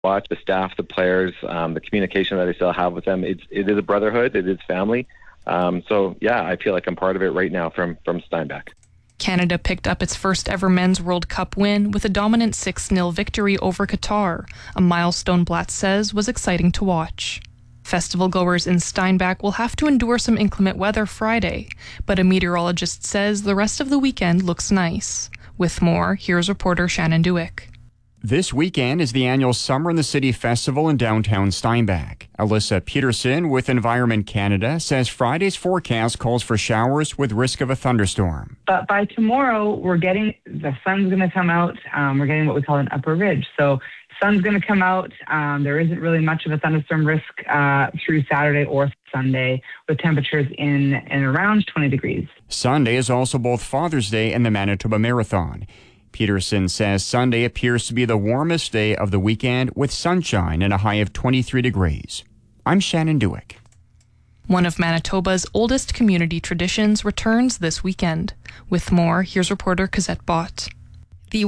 watch the staff, the players, the communication that I still have with them. It is a brotherhood. It is family. So, yeah, I feel like I'm part of it right now from Steinbach. Canada picked up its first ever Men's World Cup win with a dominant 6-0 victory over Qatar, a milestone Blatt says was exciting to watch. Festival goers in Steinbach will have to endure some inclement weather Friday, but a meteorologist says the rest of the weekend looks nice. With more, here's reporter Shannon Dewick. This weekend is the annual Summer in the City Festival in downtown Steinbach. Alyssa Peterson with Environment Canada says Friday's forecast calls for showers with risk of a thunderstorm. But by tomorrow, the sun's going to come out. We're getting what we call an upper ridge. So sun's going to come out. There isn't really much of a thunderstorm risk through Saturday or Sunday, with temperatures in and around 20 degrees. Sunday is also both Father's Day and the Manitoba Marathon. Peterson says Sunday appears to be the warmest day of the weekend with sunshine and a high of 23 degrees. I'm Shannon Dewick. One of Manitoba's oldest community traditions returns this weekend. With more, here's reporter Cosette Bott. The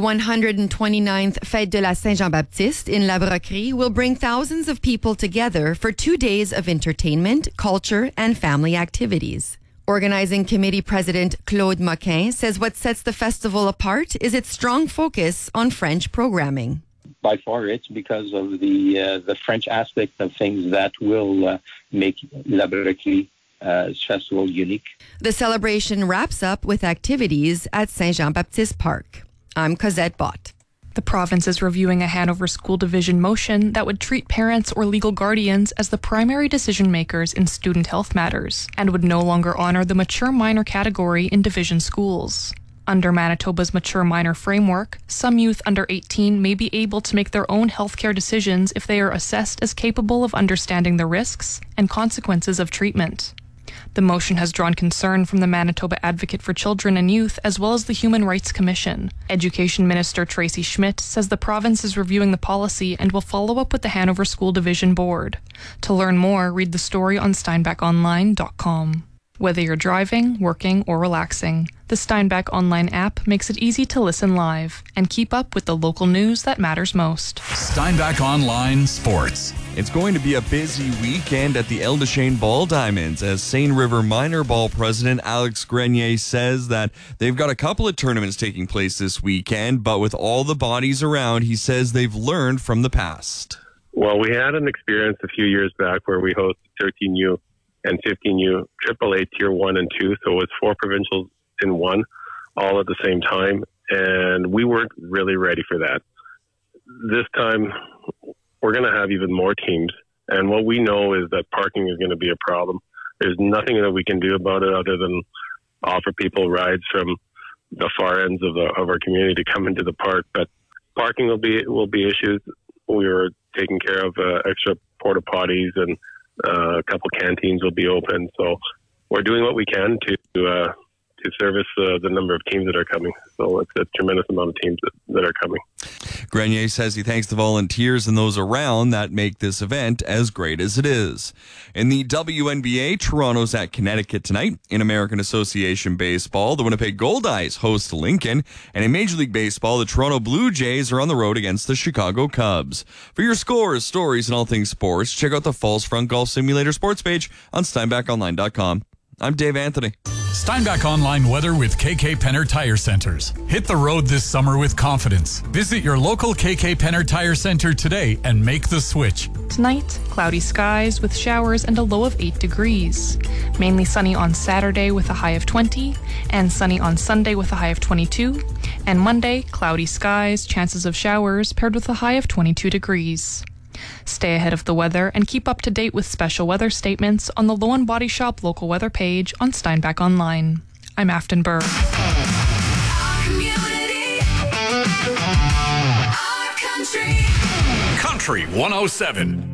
129th Fête de la Saint-Jean-Baptiste in La Brocquerie will bring thousands of people together for 2 days of entertainment, culture, and family activities. Organizing Committee President Claude Moquin says what sets the festival apart is its strong focus on French programming. By far, it's because of the French aspect of things that will make La Brocquerie festival unique. The celebration wraps up with activities at Saint-Jean-Baptiste Park. I'm Cosette Bott. The province is reviewing a Hanover School Division motion that would treat parents or legal guardians as the primary decision makers in student health matters and would no longer honor the mature minor category in division schools. Under Manitoba's mature minor framework, some youth under 18 may be able to make their own healthcare decisions if they are assessed as capable of understanding the risks and consequences of treatment. The motion has drawn concern from the Manitoba Advocate for Children and Youth as well as the Human Rights Commission. Education Minister Tracy Schmidt says the province is reviewing the policy and will follow up with the Hanover School Division Board. To learn more, read the story on steinbachonline.com. Whether you're driving, working, or relaxing, the Steinbach Online app makes it easy to listen live and keep up with the local news that matters most. Steinbach Online Sports. It's going to be a busy weekend at the El Deschênes Ball Diamonds as Seine River Minor Ball President Alex Grenier says that they've got a couple of tournaments taking place this weekend, but with all the bodies around, he says they've learned from the past. Well, we had an experience a few years back where we hosted 13U and 15U AAA Tier 1 and 2, so it was 4 provincials in one, all at the same time, and we weren't really ready for that. This time, we're going to have even more teams, and what we know is that parking is going to be a problem. There's nothing that we can do about it other than offer people rides from the far ends of our community to come into the park, but parking will be issues. We were taking care of extra porta potties, and a couple canteens will be open, so we're doing what we can to service the number of teams that are coming. So it's a tremendous amount of teams that are coming. Grenier says he thanks the volunteers and those around that make this event as great as it is. In the WNBA, Toronto's at Connecticut tonight. In American Association Baseball, the Winnipeg Goldeyes host Lincoln. And in Major League Baseball, the Toronto Blue Jays are on the road against the Chicago Cubs. For your scores, stories, and all things sports, check out the Falls Front Golf Simulator sports page on steinbachonline.com. I'm Dave Anthony. Steinbach Online weather with KK Penner Tire Centers. Hit the road this summer with confidence. Visit your local KK Penner Tire Center today and make the switch. Tonight, cloudy skies with showers and a low of 8 degrees. Mainly sunny on Saturday with a high of 20, and sunny on Sunday with a high of 22. And Monday, cloudy skies, chances of showers paired with a high of 22 degrees. Stay ahead of the weather and keep up to date with special weather statements on the Low & Body Shop local weather page on Steinbach Online. I'm Afton Burr. Our community, our country. Country 107.